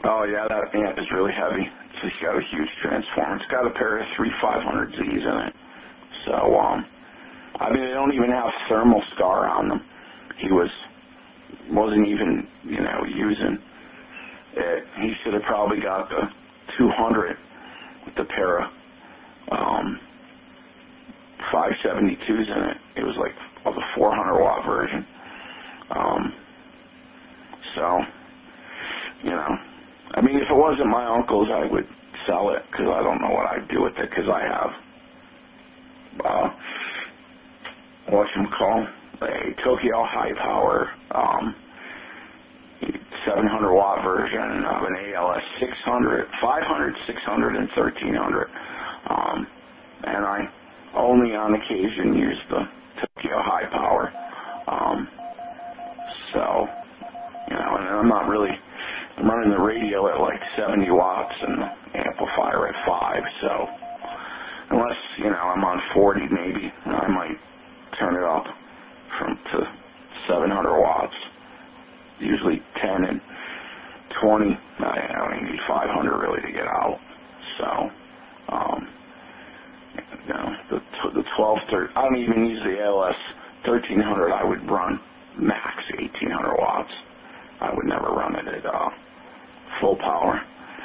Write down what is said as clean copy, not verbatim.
Oh yeah, that amp is really heavy. It's got a huge transformer. It's got a pair of 3500Zs in it. So, I mean, they don't even have thermal scar on them. He wasn't even, using it. He should have probably got the 200 with the pair of 572s in it. It was like the 400 watt version. So, I mean, if it wasn't my uncle's, I would sell it because I don't know what I'd do with it because I have, a Tokyo high power 700 watt version of an ALS 600, 500, 600, and 1300. And I only on occasion use the Tokyo high power. So, and I'm running the radio at like 70 watts and the amplifier at 5, so unless, I'm on 40 maybe, I might turn it up to 700 watts. Usually 10 and 20, I only need 500 really to get out. So, the 12, 13, I don't even use the ALS 1300 I would run